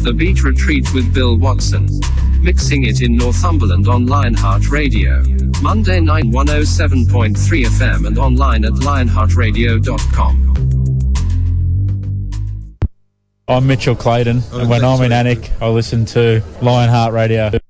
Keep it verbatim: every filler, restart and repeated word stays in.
The Beat Retreat with Bill Watson. Mixing it in Northumberland on Lionheart Radio. Monday night one oh seven point three F M and online at lionheart radio dot com. I'm Mitchell Clayton, and when I'm in Anik, I listen to Lionheart Radio.